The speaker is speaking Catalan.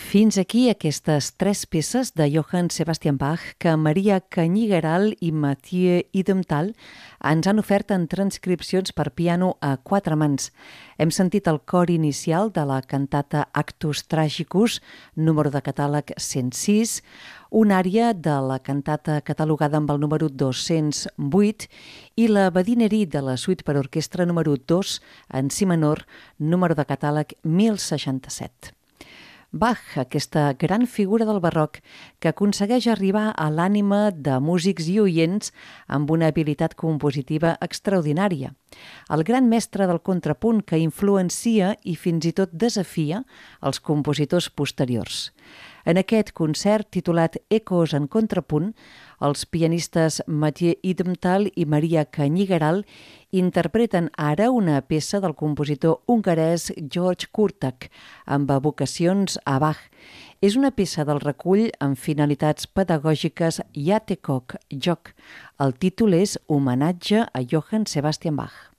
Fins aquí aquestes tres peces de Johann Sebastian Bach que Maria Canyigaral i Mathieu Idemtal ens han ofert en transcripcions per piano a quatre mans. Hem sentit el cor inicial de la cantata Actus Tragicus, número de catàleg 106, una ària de la cantata catalogada amb el número 208 i la Badinerie de la suite per orquestra número 2 en si menor, número de catàleg 1067. Bach, aquesta gran figura del barroc que aconsegueix arribar a l'ànima de músics i oients amb una habilitat compositiva extraordinària. El gran mestre del contrapunt que influencia i fins i tot desafia els compositors posteriors. En aquest concert, titulat Ecos en contrapunt, els pianistes Mathieu Idemtal i Maria Canyigaral interpreten ara una peça del compositor hongarès George Kurtak, amb evocacions a Bach. És una peça del recull amb finalitats pedagògiques Játékok, joc. El títol és Homenatge a Johann Sebastian Bach.